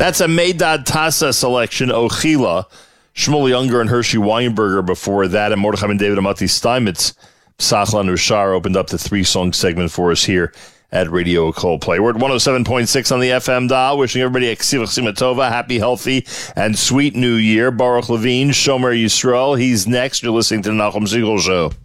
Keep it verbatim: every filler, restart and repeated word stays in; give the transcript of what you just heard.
That's a Meidad Tassa selection, Ochila. Shmuel Younger and Hershey Weinberger before that, and Mordechai and David Amati Steinmetz. Sachlan Ushar opened up the three-song segment for us here at Radio Coldplay. We're at one oh seven point six on the F M dial, wishing everybody a Ksiva Simatova, happy, healthy, and sweet new year. Baruch Levine, Shomer Yisrael, he's next. You're listening to the Nachum Segal Show.